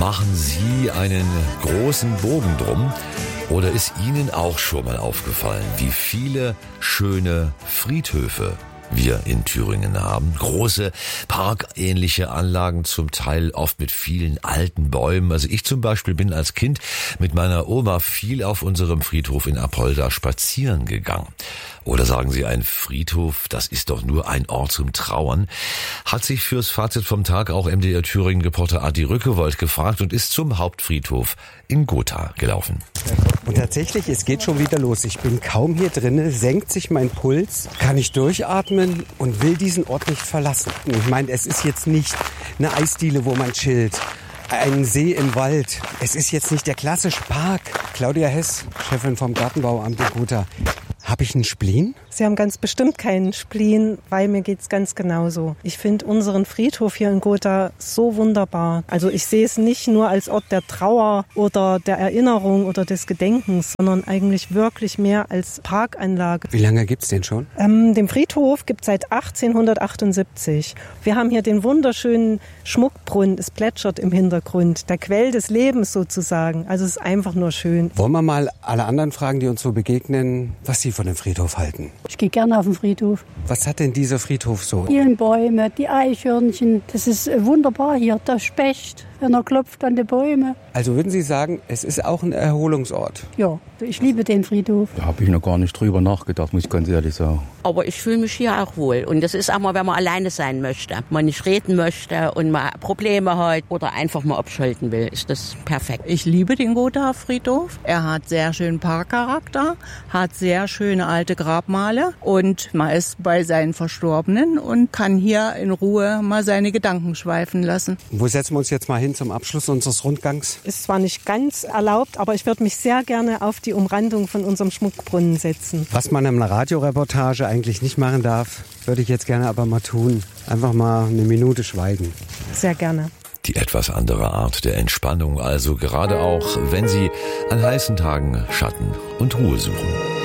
Machen Sie einen großen Bogen drum? Oder ist Ihnen auch schon mal aufgefallen, wie viele schöne Friedhöfe wir in Thüringen haben? Große parkähnliche Anlagen, zum Teil oft mit vielen alten Bäumen. Also ich zum Beispiel bin als Kind mit meiner Oma viel auf unserem Friedhof in Apolda spazieren gegangen. Oder sagen Sie, ein Friedhof, das ist doch nur ein Ort zum Trauern? Hat sich fürs Fazit vom Tag auch MDR Thüringen-Reporter Adi Rückewold gefragt und ist zum Hauptfriedhof in Gotha gelaufen. Und tatsächlich, es geht schon wieder los. Ich bin kaum hier drinne, senkt sich mein Puls, kann ich durchatmen und will diesen Ort nicht verlassen. Ich meine, es ist jetzt nicht eine Eisdiele, wo man chillt, ein See im Wald. Es ist jetzt nicht der klassische Park. Claudia Hess, Chefin vom Gartenbauamt in Gotha. Habe ich einen Spleen? Sie haben ganz bestimmt keinen Spleen, weil mir geht's ganz genauso. Ich finde unseren Friedhof hier in Gotha so wunderbar. Also ich sehe es nicht nur als Ort der Trauer oder der Erinnerung oder des Gedenkens, sondern eigentlich wirklich mehr als Parkanlage. Wie lange gibt's den schon? Den Friedhof gibt's seit 1878. Wir haben hier den wunderschönen Schmuckbrunnen, es plätschert im Hintergrund, der Quell des Lebens sozusagen. Also es ist einfach nur schön. Wollen wir mal alle anderen fragen, die uns so begegnen, was sie von dem Friedhof halten? Ich gehe gerne auf den Friedhof. Was hat denn dieser Friedhof so? Die Bäume, die Eichhörnchen, das ist wunderbar hier. Der Specht, wenn er klopft an die Bäume. Also würden Sie sagen, es ist auch ein Erholungsort? Ja, ich liebe den Friedhof. Da habe ich noch gar nicht drüber nachgedacht, muss ich ganz ehrlich sagen. Aber ich fühle mich hier auch wohl. Und das ist auch mal, wenn man alleine sein möchte, man nicht reden möchte und mal Probleme hat oder einfach mal abschalten will, ist das perfekt. Ich liebe den Gotha Friedhof. Er hat sehr schönen Parkcharakter, hat sehr schöne alte Grabmale und man ist bei seinen Verstorbenen und kann hier in Ruhe mal seine Gedanken schweifen lassen. Wo setzen wir uns jetzt mal hin zum Abschluss unseres Rundgangs? Ist zwar nicht ganz erlaubt, aber ich würde mich sehr gerne auf die Umrandung von unserem Schmuckbrunnen setzen. Was man in einer Radioreportage eigentlich nicht machen darf, würde ich jetzt gerne aber mal tun. Einfach mal eine Minute schweigen. Sehr gerne. Die etwas andere Art der Entspannung, also gerade auch, wenn Sie an heißen Tagen Schatten und Ruhe suchen.